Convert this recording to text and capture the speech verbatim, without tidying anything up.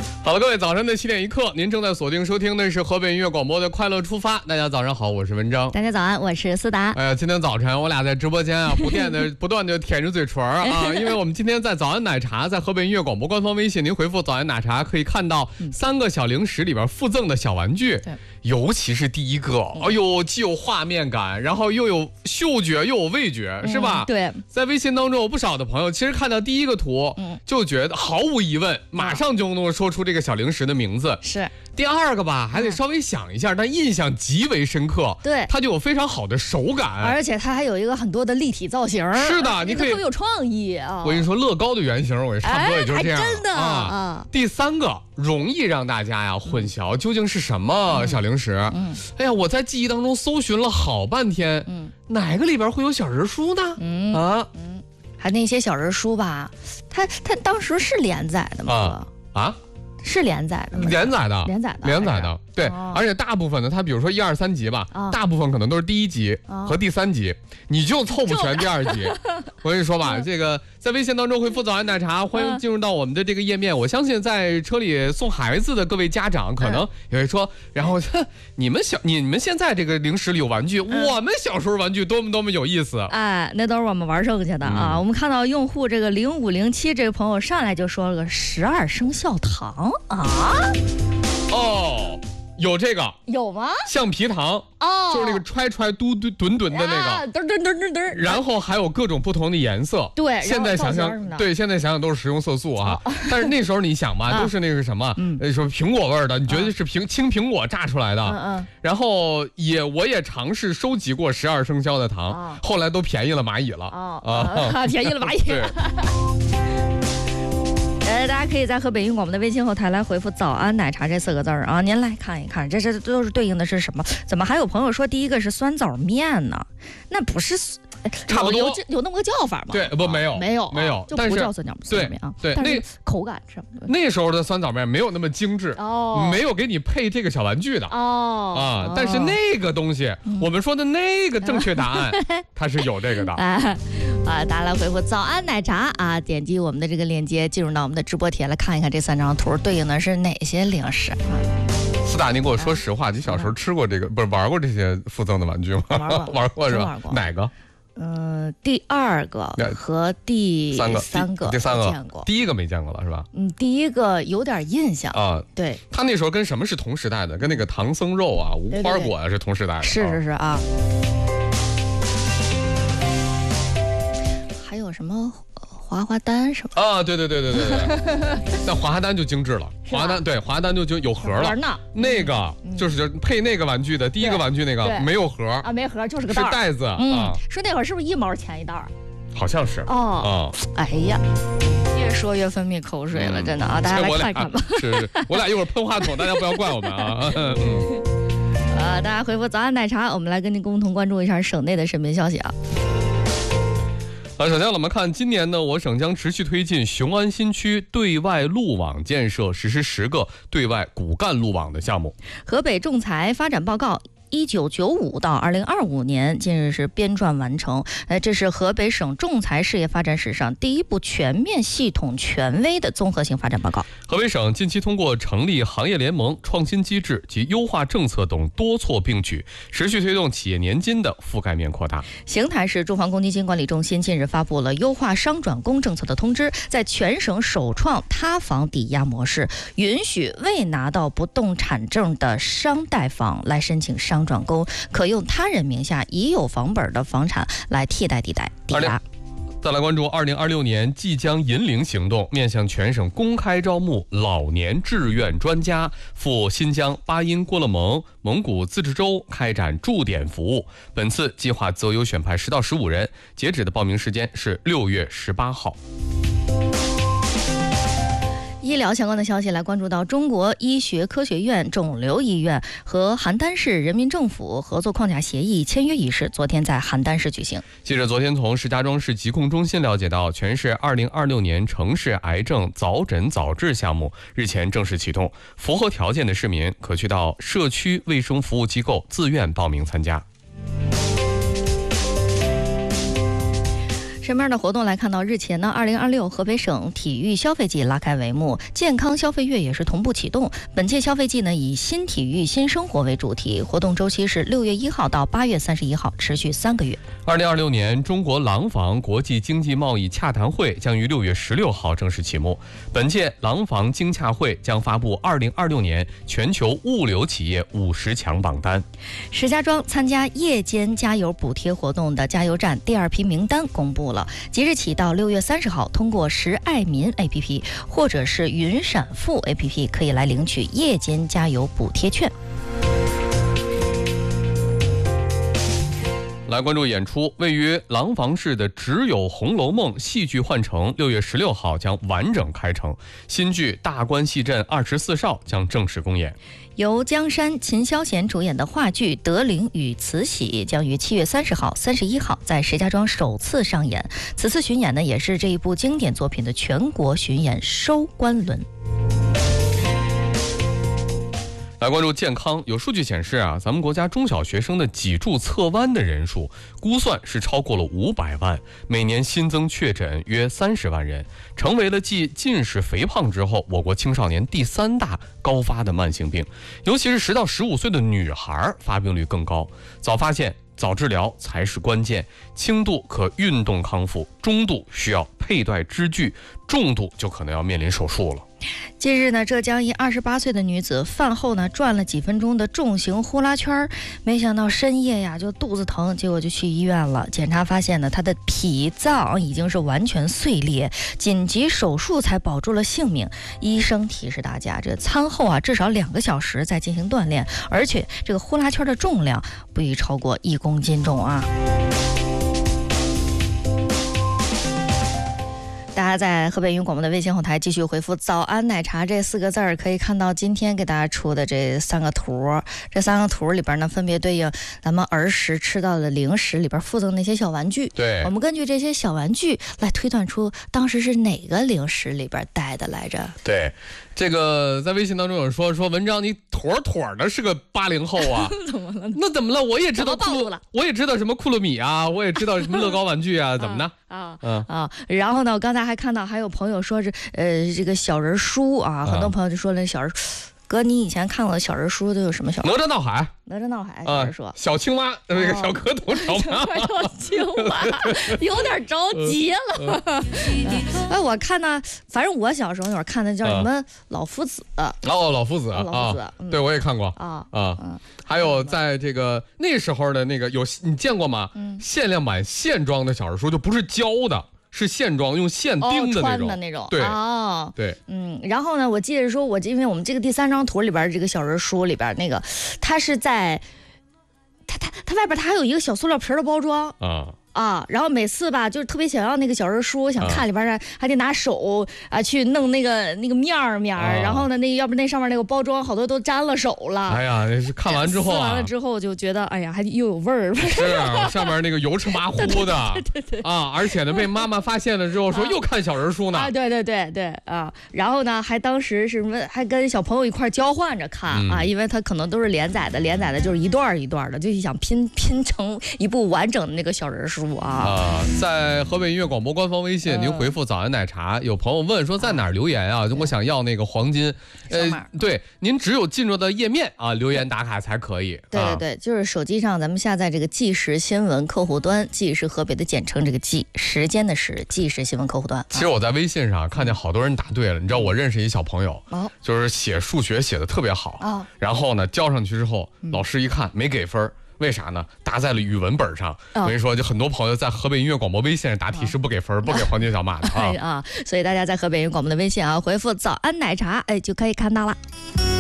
好了，各位，早上的七点一刻，您正在锁定收听的是河北音乐广播的快乐出发。大家早上好，我是文章。 大家早安，我是思达。 哎呀，今天早晨我俩在直播间啊，不断的不断的舔着嘴唇啊，因为我们今天在早安奶茶，在河北音乐广播官方微信，您回复早安奶茶可以看到三个小零食里边附赠的小玩具。对，尤其是第一个，哎呦，既有画面感，然后又有嗅觉，又有味觉，是吧？ 嗯、对， 在微信当中有不少的朋友，其实看到第一个图，嗯，就觉得毫无疑问，马上就能说出这个小零食的名字。 是。 第二个吧，还得稍微想一下，但印象极为深刻。 对， 它就有非常好的手感， 而且它还有一个很多的立体造型。 是的，你可以特别有创意啊！ 我跟你说，乐高的原型，我也差不多也就是这样。 真的啊！第三个容易让大家呀混淆，究竟是什么小零食？嗯，哎呀，我在记忆当中搜寻了好半天，嗯，哪个里边会有小人书呢？嗯啊，嗯， 还那些小人书吧，它它当时是连载的吗？ 啊啊。 是连载的吗？ 连载的， 连载的， 连载的，对，哦、而且大部分呢，它比如说一二三集吧，哦、大部分可能都是第一集和第三集，哦、你就凑不全第二集。我跟你说吧，这个在微信当中回复早安奶茶，欢迎进入到我们的这个页面。我相信在车里送孩子的各位家长，可能也会说，然后你们小你们现在这个零食里有玩具，嗯、我们小时候玩具多么多么有意思。 哎，那都是我们玩剩下的啊。嗯、我们看到用户这个零五零七这个朋友上来就说了个十二生肖糖。啊哦，有这个有吗？ 橡皮糖哦，就是那个揣揣嘟嘟墩墩的那个， 墩墩墩墩墩。 然后还有各种不同的颜色。 对， 现在想想，对，现在想想都是食用色素啊。哦、但是那时候你想吧，都是那个什么，嗯，说苹果味的，你觉得是苹青苹果榨出来的？嗯嗯。然后也我也尝试收集过十二生肖的糖，后来都便宜了蚂蚁了啊，便宜了蚂蚁。对。呃，大家可以在河北音乐广播的微信后台来回复“早安奶茶”这四个字儿啊，您来看一看，这这都是对应的是什么？怎么还有朋友说第一个是酸枣面呢？那不是， 差不多有, 有, 有那么个叫法吗？ 对，不没有、 啊、没有没有， 就不叫酸枣酸枣面啊。 对， 但是口感是那时候的酸枣面没有那么精致哦，没有给你配这个小玩具的哦啊，但是那个东西，嗯、我们说的那个正确答案，它是有这个的。 啊啊！大家来回复“早安奶茶”啊，点击我们的这个链接，进入到我们的直播帖来看一看这三张图对应的是哪些零食啊？ 思达，你给我说实话，你小时候吃过这个，不是玩过这些附赠的玩具吗？ 玩过， 玩过是吧？ 玩过哪个？ 嗯、呃，第二个和第三个， 三个， 第三个见过， 第一个没见过了是吧？ 嗯，第一个有点印象啊。对， 他那时候跟什么是同时代的？跟那个唐僧肉啊、无花果啊是同时代的。 是是是啊。还有什么滑滑丹什么啊？对对对对对对，但滑滑丹就精致了，滑滑丹对滑滑丹就就有盒了。那个就是配那个玩具的第一个玩具那个没有盒啊，没盒就是个袋是袋子啊。 说那会儿是不是一毛钱一袋？ 好像是哦。哎呀，越说越分泌口水了，真的啊！大家来看看吧。 是，我俩一会儿喷话筒，大家不要怪我们啊。嗯。 呃，大家回复早安奶茶，我们来跟您共同关注一下省内的身边消息啊。 啊，首先我们看，今年呢，我省将持续推进雄安新区对外路网建设，实施十个对外骨干路网的项目。 河北仲裁发展报告一九九五到二零二五年近日是编撰完成，呃，这是河北省仲裁事业发展史上第一部全面、系统、权威的综合性发展报告。 河北省近期通过成立行业联盟、创新机制及优化政策等多措并举，持续推动企业年金的覆盖面扩大。 邢台市住房公积金管理中心近日发布了优化商转公政策的通知，在全省首创他房抵押模式，允许未拿到不动产证的商贷房来申请商转公，可用他人名下已有房本的房产来替代抵贷抵押。 再来关注二零二六年即将银龄行动，面向全省公开招募老年志愿专家，赴新疆、巴音、郭勒盟、蒙古自治州开展驻点服务。本次计划择优选派十到十五人，截止的报名时间是六月十八号。 医疗相关的消息来关注到，中国医学科学院肿瘤医院和邯郸市人民政府合作框架协议签约仪式昨天在邯郸市举行。 记者昨天从石家庄市疾控中心了解到，全市二零二六年城市癌症早诊早治项目日前正式启动，符合条件的市民可去到社区卫生服务机构自愿报名参加。 身边的活动来看到，日前呢，二零二六河北省体育消费季拉开帷幕，健康消费月也是同步启动。本届消费季呢，以新体育新生活为主题，活动周期是六月一号到八月三十一号，持续三个月。 二零二六年中国廊坊国际经济贸易洽谈会将于六月十六号正式启幕。本届廊坊经洽会将发布二零二六年全球物流企业五十强榜单。 石家庄参加夜间加油补贴活动的加油站第二批名单公布了，即日起到六月三十号，通过石爱民 A P P 或者是云闪付 A P P 可以来领取夜间加油补贴券。 来关注演出，位于廊坊市的只有《红楼梦》戏剧幻城六月十六号将完整开城，新剧《大观戏镇二十四少》将正式公演。 由江山、秦霄贤主演的话剧《德龄与慈禧》将于七月三十号、三十一号在石家庄首次上演。此次巡演呢，也是这一部经典作品的全国巡演收官轮。 来关注健康，有数据显示啊，咱们国家中小学生的脊柱侧弯的人数估算是超过了五百万，每年新增确诊约三十万人，成为了继近视、肥胖之后，我国青少年第三大高发的慢性病。尤其是十到十五岁的女孩发病率更高，早发现早治疗才是关键，轻度可运动康复，中度需要佩戴支具，重度就可能要面临手术了。 近日呢，浙江一二十八岁的女子饭后呢转了几分钟的重型呼啦圈，没想到深夜呀就肚子疼，结果就去医院了。检查发现呢，她的脾脏已经是完全碎裂，紧急手术才保住了性命。医生提示大家，这餐后啊至少两个小时再进行锻炼，而且这个呼啦圈的重量不宜超过一公斤重啊。大家在河北语广播的微信后台继续回复“早安奶茶”这四个字儿，可以看到今天给大家出的这三个图。这三个图里边呢，分别对应咱们儿时吃到的零食里边附赠那些小玩具。 对， 我们根据这些小玩具来推断出当时是哪个零食里边带的来着。 对，这个在微信当中有人说说文章你妥妥的是个八零后啊， 怎么了？ 那怎么了？我也知道暴露了， 我也知道什么库洛米啊，我也知道什么乐高玩具啊，怎么呢？ 啊嗯啊，然后呢，我刚才还看到还有朋友说是呃这个小人书啊，很多朋友就说了小人。哥，你以前看过的小人书都有什么小人？ 哪吒闹海， 哪吒闹海，小人说、 呃、小青蛙，那个小蝌蚪找妈妈， 小青蛙，有点着急了。哎，我看呢，反正我小时候那会儿看的叫什么老夫子。 哦，老夫子， 老夫子， 对我也看过啊啊。还有在这个那时候的那个有你见过吗？限量版线装的小人书，就不是胶的。是线装用线钉的那种， 哦、的那种， 对， 哦， 对， 嗯，然后呢，我记得说，我因为我们这个第三张图里边这个小人书里边那个，它是在，它它它外边它还有一个小塑料皮的包装啊。啊，然后每次吧，就是特别想要那个小人书，想看里边儿，还得拿手啊去弄那个那个面儿面儿、啊，然后呢，那要不那上面那个包装好多都沾了手了。 哎呀，看完之后、啊， 撕完了之后就觉得，哎呀，还又有味儿。 是啊，上面那个油吃麻糊的， 对对 对, 对, 对啊，而且呢，被妈妈发现了之后说、啊、又看小人书呢。 啊，对对对对啊，然后呢，还当时是什么，还跟小朋友一块交换着看、嗯、啊，因为他可能都是连载的，连载的就是一段一段的，就是想拼拼成一部完整的那个小人书啊。 啊在河北音乐广播官方微信，您回复早安奶茶，有朋友问说在哪儿留言啊？我想要那个黄金， 呃， 对，您只有进入到页面啊，留言打卡才可以。 对对对，就是手机上咱们下载这个即时新闻客户端，即是河北的简称，这个即时间的时，即时新闻客户端。 其实我在微信上看见好多人答对了，你知道我认识一小朋友，哦、就是写数学写的特别好，哦、然后呢交上去之后，嗯、老师一看没给分。为啥呢？答在了语文本上。我跟你说，就很多朋友在河北音乐广播微信上答题是不给分、不给黄金小马的啊。 啊，所以大家在河北音乐广播的微信啊，回复早安奶茶，哎，就可以看到了。